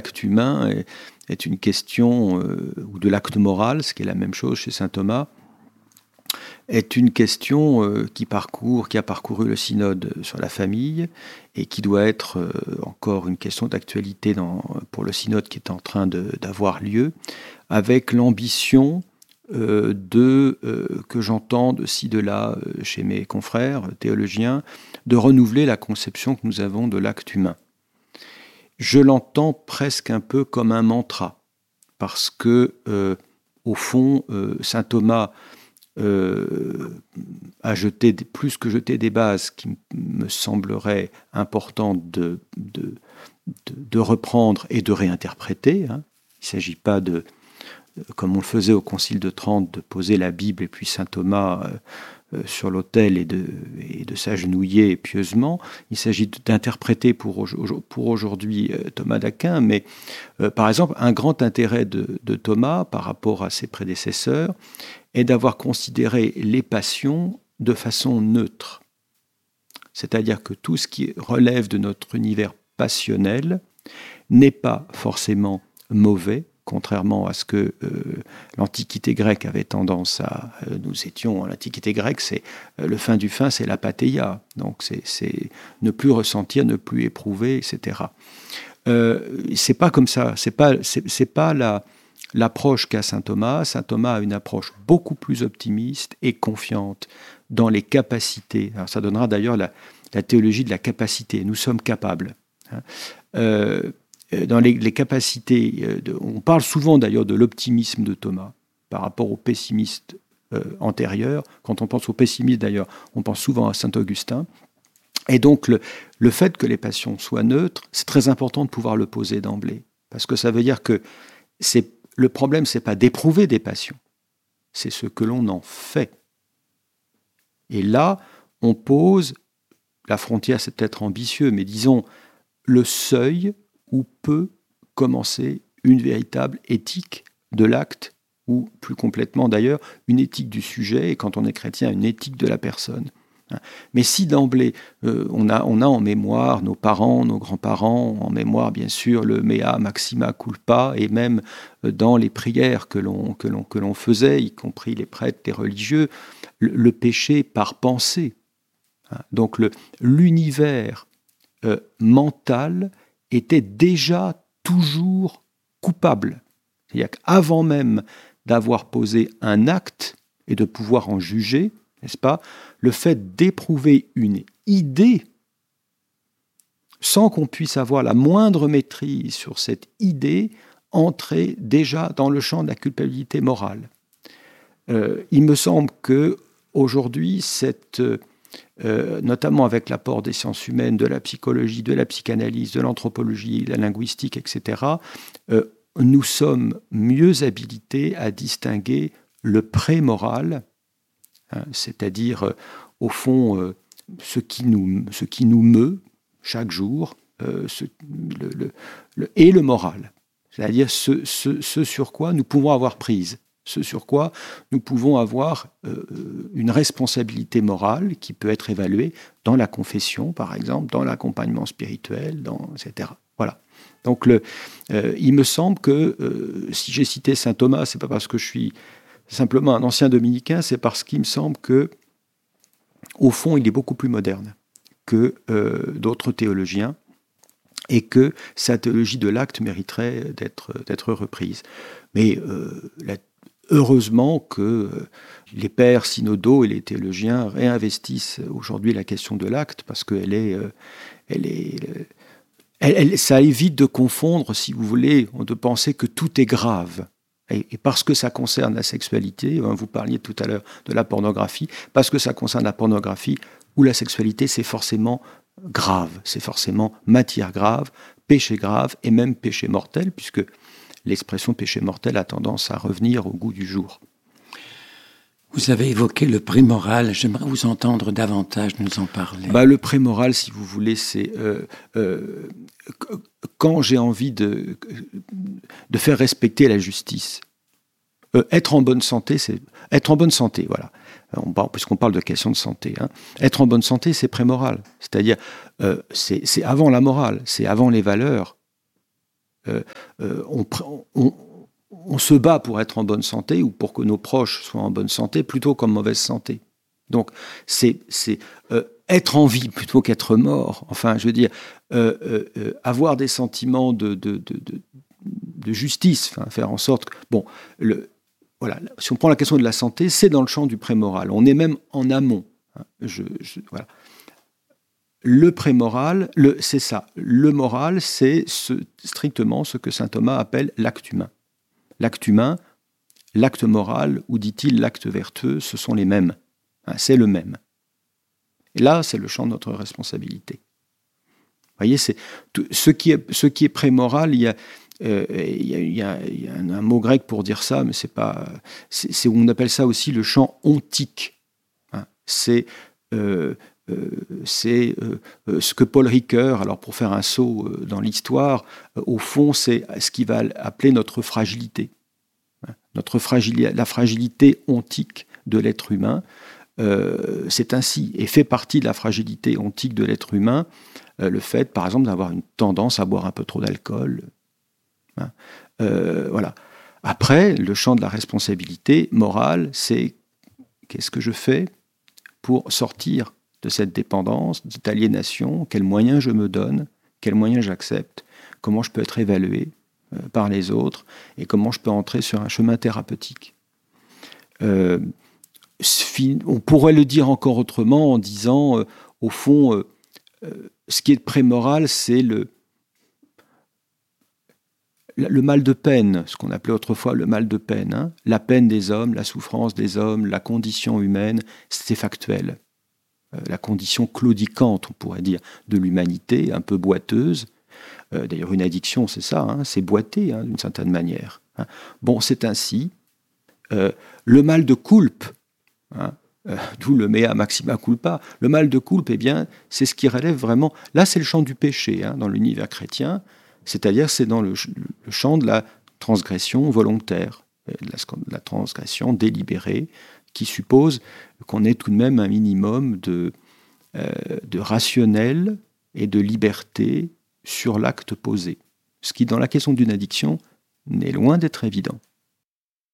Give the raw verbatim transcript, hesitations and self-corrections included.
l'acte humain est, est une question, euh, ou de l'acte moral, ce qui est la même chose chez saint Thomas, est une question euh, qui parcourt, qui a parcouru le synode sur la famille et qui doit être euh, encore une question d'actualité dans, pour le synode qui est en train de, d'avoir lieu, avec l'ambition euh, de, euh, que j'entends de ci, de là, euh, chez mes confrères théologiens, de renouveler la conception que nous avons de l'acte humain. Je l'entends presque un peu comme un mantra, parce que, euh, au fond, euh, saint Thomas Euh, à jeter des, plus que jeter des bases qui me sembleraient importantes de, de, de, de reprendre et de réinterpréter. Hein. Il ne s'agit pas de, comme on le faisait au Concile de Trente, de poser la Bible et puis saint Thomas euh, euh, sur l'autel et de, et de s'agenouiller pieusement. Il s'agit d'interpréter pour, pour aujourd'hui euh, Thomas d'Aquin, mais euh, par exemple, un grand intérêt de, de Thomas par rapport à ses prédécesseurs est d'avoir considéré les passions de façon neutre. C'est-à-dire que tout ce qui relève de notre univers passionnel n'est pas forcément mauvais, contrairement à ce que euh, l'Antiquité grecque avait tendance à... Euh, nous étions... L'Antiquité grecque, c'est euh, le fin du fin, c'est l'apatheia. Donc c'est, c'est ne plus ressentir, ne plus éprouver, et cetera. Euh, c'est pas comme ça. C'est pas, c'est, c'est pas la... l'approche qu'a saint Thomas. Saint Thomas a une approche beaucoup plus optimiste et confiante dans les capacités. Alors ça donnera d'ailleurs la, la théologie de la capacité. Nous sommes capables. Hein. Euh, dans les, les capacités, de, on parle souvent d'ailleurs de l'optimisme de Thomas par rapport au pessimiste euh, antérieur. Quand on pense au pessimiste d'ailleurs, on pense souvent à saint Augustin. Et donc le, le fait que les passions soient neutres, c'est très important de pouvoir le poser d'emblée. Parce que ça veut dire que c'est le problème, ce n'est pas d'éprouver des passions, c'est ce que l'on en fait. Et là, on pose, la frontière c'est peut-être ambitieux, mais disons le seuil où peut commencer une véritable éthique de l'acte, ou plus complètement d'ailleurs, une éthique du sujet, et quand on est chrétien, une éthique de la personne. Mais si d'emblée, euh, on, a, on a en mémoire nos parents, nos grands-parents, en mémoire bien sûr le mea maxima culpa, et même euh, dans les prières que l'on, que, l'on, que l'on faisait, y compris les prêtres, les religieux, le, le péché par pensée. Hein. Donc le, l'univers euh, mental était déjà toujours coupable. C'est-à-dire qu'avant même d'avoir posé un acte et de pouvoir en juger, n'est-ce pas, le fait d'éprouver une idée sans qu'on puisse avoir la moindre maîtrise sur cette idée entrait déjà dans le champ de la culpabilité morale. Euh, il me semble qu'aujourd'hui, cette, euh, notamment avec l'apport des sciences humaines, de la psychologie, de la psychanalyse, de l'anthropologie, de la linguistique, et cetera, euh, nous sommes mieux habilités à distinguer le pré-moral, hein, c'est-à-dire, euh, au fond, euh, ce, qui nous, ce qui nous meut chaque jour, euh, ce, le, le, le, et le moral, c'est-à-dire ce, ce, ce sur quoi nous pouvons avoir prise, ce sur quoi nous pouvons avoir euh, une responsabilité morale qui peut être évaluée dans la confession, par exemple, dans l'accompagnement spirituel, dans, et cetera. Voilà. Donc, le, euh, il me semble que, euh, si j'ai cité saint Thomas, c'est pas parce que je suis simplement un ancien dominicain, c'est parce qu'il me semble que, au fond, il est beaucoup plus moderne que euh, d'autres théologiens, et que sa théologie de l'acte mériterait d'être, d'être reprise. Mais euh, la, heureusement que les pères synodaux et les théologiens réinvestissent aujourd'hui la question de l'acte, parce qu'elle est... Euh, elle est elle, elle, ça évite de confondre, si vous voulez, de penser que tout est grave. Et, et parce que ça concerne la sexualité, vous parliez tout à l'heure de la pornographie, parce que ça concerne la pornographie ou la sexualité, c'est forcément grave, c'est forcément matière grave, péché grave et même péché mortel, puisque l'expression péché mortel a tendance à revenir au goût du jour. Vous avez évoqué le prémoral, j'aimerais vous entendre davantage nous en parler. Bah, le prémoral, si vous voulez, c'est euh, euh, quand j'ai envie de, de faire respecter la justice. Euh, être en bonne santé, c'est être en bonne santé, voilà. On parle, puisqu'on parle de questions de santé. Hein. Être en bonne santé, c'est prémoral. C'est-à-dire, euh, c'est, c'est avant la morale, c'est avant les valeurs. euh, euh, on, on, on se bat pour être en bonne santé ou pour que nos proches soient en bonne santé plutôt qu'en mauvaise santé. Donc, c'est, c'est euh, être en vie plutôt qu'être mort. Enfin, je veux dire, euh, euh, euh, avoir des sentiments de, de, de, de, de justice, enfin, faire en sorte que... Bon, le, voilà, si on prend la question de la santé, c'est dans le champ du prémoral. On est même en amont. Hein, je, je, voilà. Le prémoral, le, c'est ça. Le moral, c'est ce, strictement ce que saint Thomas appelle l'acte humain. L'acte humain, l'acte moral, ou dit-il l'acte vertueux, ce sont les mêmes. Hein, c'est le même. Et là, c'est le champ de notre responsabilité. Vous voyez, c'est tout, ce qui est, ce qui est prémoral, il y a, euh, il y a, il y a, il y a un, un mot grec pour dire ça, mais c'est pas, c'est, c'est, on appelle ça aussi le champ ontique. Hein, c'est euh, Euh, c'est euh, euh, ce que Paul Ricoeur, alors pour faire un saut euh, dans l'histoire, euh, au fond, c'est ce qu'il va appeler notre fragilité. Hein, notre fragili- la fragilité ontique de l'être humain, euh, c'est ainsi, et fait partie de la fragilité ontique de l'être humain, euh, le fait, par exemple, d'avoir une tendance à boire un peu trop d'alcool. Hein, euh, voilà. Après, le champ de la responsabilité morale, c'est qu'est-ce que je fais pour sortir de cette dépendance, de cette aliénation, quels moyens je me donne, quels moyens j'accepte, comment je peux être évalué euh, par les autres et comment je peux entrer sur un chemin thérapeutique. Euh, on pourrait le dire encore autrement en disant, euh, au fond, euh, euh, ce qui est prémoral, c'est le, le mal de peine, ce qu'on appelait autrefois le mal de peine. Hein, la peine des hommes, la souffrance des hommes, la condition humaine, c'est factuel. La condition claudicante, on pourrait dire, de l'humanité, un peu boiteuse. Euh, d'ailleurs, une addiction, c'est ça, hein, c'est boiter, hein, d'une certaine manière. Hein. Bon, c'est ainsi. Euh, le mal de culpe, hein, euh, d'où le mea maxima culpa, le mal de culpe, eh bien, c'est ce qui relève vraiment... Là, c'est le champ du péché, hein, dans l'univers chrétien, c'est-à-dire c'est dans le, le champ de la transgression volontaire, de la, de la transgression délibérée, qui suppose qu'on ait tout de même un minimum de, euh, de rationnel et de liberté sur l'acte posé. Ce qui, dans la question d'une addiction, n'est loin d'être évident.